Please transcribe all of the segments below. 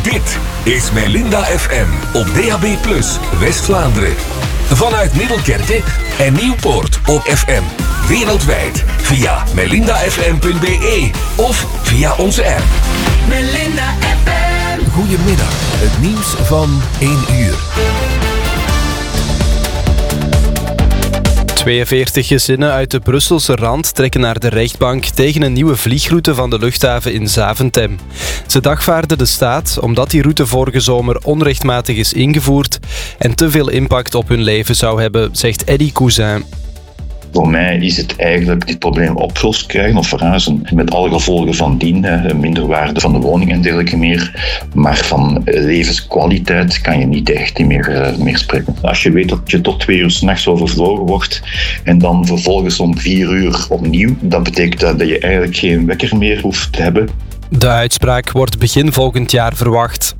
Dit is Melinda FM op DAB+ West-Vlaanderen. Vanuit Middelkerke en Nieuwpoort op FM. Wereldwijd via melindafm.be of via onze app. Melinda FM. Goedemiddag, het nieuws van 1 uur. 42 gezinnen uit de Brusselse rand trekken naar de rechtbank tegen een nieuwe vliegroute van de luchthaven in Zaventem. Ze dagvaarden de staat omdat die route vorige zomer onrechtmatig is ingevoerd en te veel impact op hun leven zou hebben, zegt Eddy Cousin. Voor mij is het eigenlijk dit probleem opgelost krijgen of verhuizen met alle gevolgen van dien, minder waarde van de woning en dergelijke meer. Maar van levenskwaliteit kan je niet echt meer spreken. Als je weet dat je tot 2 uur 's nachts overvlogen wordt en dan vervolgens om 4 uur opnieuw, dat betekent dat je eigenlijk geen wekker meer hoeft te hebben. De uitspraak wordt begin volgend jaar verwacht.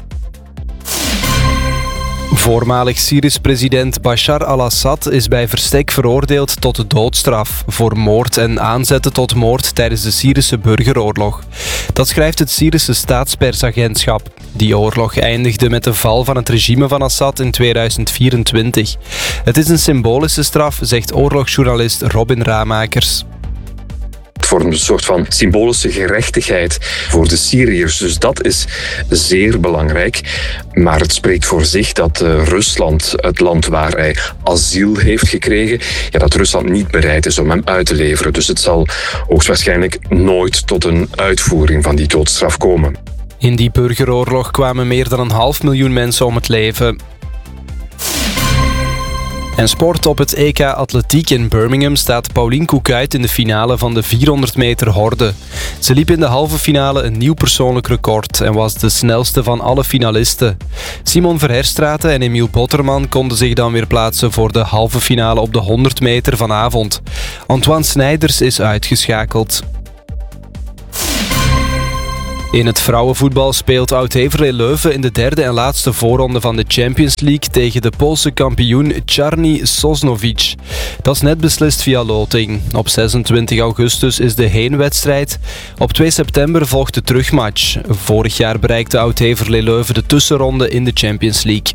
Voormalig Syrisch president Bashar al-Assad is bij verstek veroordeeld tot de doodstraf voor moord en aanzetten tot moord tijdens de Syrische burgeroorlog. Dat schrijft het Syrische staatspersagentschap. Die oorlog eindigde met de val van het regime van Assad in 2024. Het is een symbolische straf, zegt oorlogsjournalist Robin Ramakers. Het vormt een soort van symbolische gerechtigheid voor de Syriërs. Dus dat is zeer belangrijk. Maar het spreekt voor zich dat Rusland, het land waar hij asiel heeft gekregen, dat Rusland niet bereid is om hem uit te leveren. Dus het zal hoogstwaarschijnlijk nooit tot een uitvoering van die doodstraf komen. In die burgeroorlog kwamen meer dan 500.000 mensen om het leven. En sport. Op het EK Atletiek in Birmingham staat Pauline Koekuyt in de finale van de 400 meter horde. Ze liep in de halve finale een nieuw persoonlijk record en was de snelste van alle finalisten. Simon Verherstraete en Emiel Botterman konden zich dan weer plaatsen voor de halve finale op de 100 meter vanavond. Antoine Snijders is uitgeschakeld. In het vrouwenvoetbal speelt Oud-Heverlee Leuven in de derde en laatste voorronde van de Champions League tegen de Poolse kampioen Czarny Sosnowiec. Dat is net beslist via loting. Op 26 augustus is de heenwedstrijd. Op 2 september volgt de terugmatch. Vorig jaar bereikte Oud-Heverlee Leuven de tussenronde in de Champions League.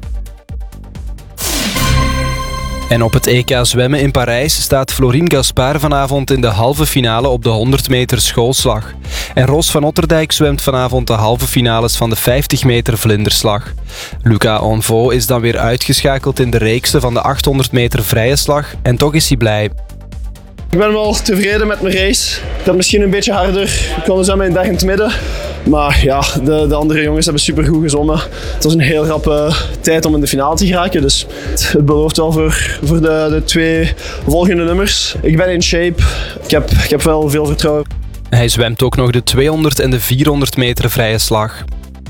En op het EK zwemmen in Parijs staat Florine Gaspard vanavond in de halve finale op de 100 meter schoolslag. En Roos van Otterdijk zwemt vanavond de halve finales van de 50 meter vlinderslag. Luca Onvo is dan weer uitgeschakeld in de reekse van de 800 meter vrije slag en toch is hij blij. Ik ben wel tevreden met mijn race. Ik had misschien een beetje harder. Ik kon dus aan mijn dag in het midden. Maar ja, de andere jongens hebben supergoed gezwommen. Het was een heel rappe tijd om in de finale te geraken. Dus het belooft wel voor de 2 volgende nummers. Ik ben in shape. Ik heb wel veel vertrouwen. Hij zwemt ook nog de 200 en de 400 meter vrije slag.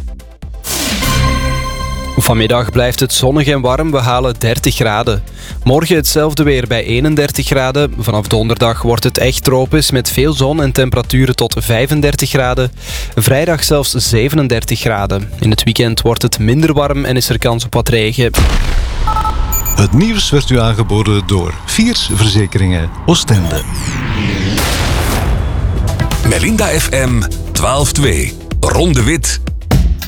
Vanmiddag blijft het zonnig en warm, we halen 30 graden. Morgen hetzelfde weer bij 31 graden. Vanaf donderdag wordt het echt tropisch met veel zon en temperaturen tot 35 graden. Vrijdag zelfs 37 graden. In het weekend wordt het minder warm en is er kans op wat regen. Het nieuws werd u aangeboden door Viers Verzekeringen Oostende. Melinda FM 12-2. Ron de Wit